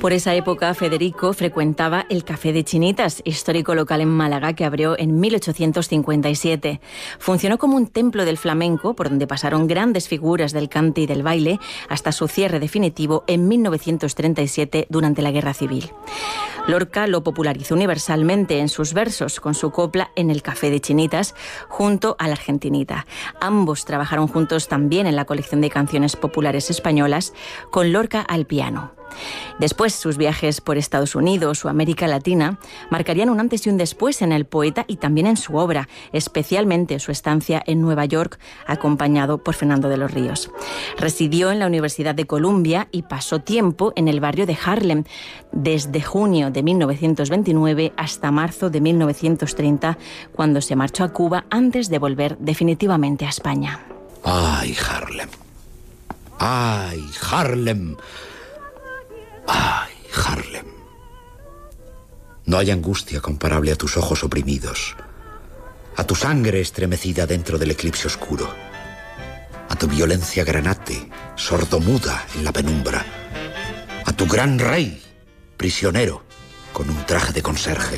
Por esa época, Federico frecuentaba el Café de Chinitas, histórico local en Málaga que abrió en 1857. Funcionó como un templo del flamenco, por donde pasaron grandes figuras del cante y del baile, hasta su cierre definitivo en 1937 durante la Guerra Civil. Lorca lo popularizó universalmente en sus versos con su copla En el Café de Chinitas, junto a la argentinita. Ambos trabajaron juntos también en la colección de canciones populares españolas, con Lorca al piano. Después, sus viajes por Estados Unidos o América Latina marcarían un antes y un después en el poeta y también en su obra, especialmente su estancia en Nueva York, acompañado por Fernando de los Ríos. Residió en la Universidad de Columbia y pasó tiempo en el barrio de Harlem, desde junio de 1929 hasta marzo de 1930, cuando se marchó a Cuba antes de volver definitivamente a España. ¡Ay, Harlem! ¡Ay, Harlem! ¡Ay, Harlem! No hay angustia comparable a tus ojos oprimidos, a tu sangre estremecida dentro del eclipse oscuro, a tu violencia granate, sordomuda en la penumbra, a tu gran rey, prisionero, con un traje de conserje.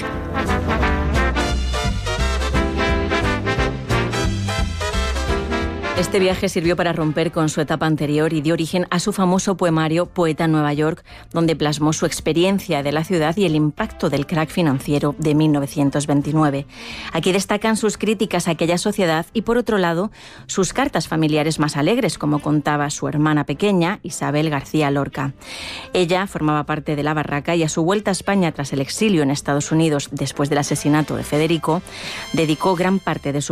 Este viaje sirvió para romper con su etapa anterior y dio origen a su famoso poemario Poeta en Nueva York, donde plasmó su experiencia de la ciudad y el impacto del crack financiero de 1929. Aquí destacan sus críticas a aquella sociedad y, por otro lado, sus cartas familiares más alegres, como contaba su hermana pequeña, Isabel García Lorca. Ella formaba parte de la barraca y a su vuelta a España tras el exilio en Estados Unidos después del asesinato de Federico, dedicó gran parte de su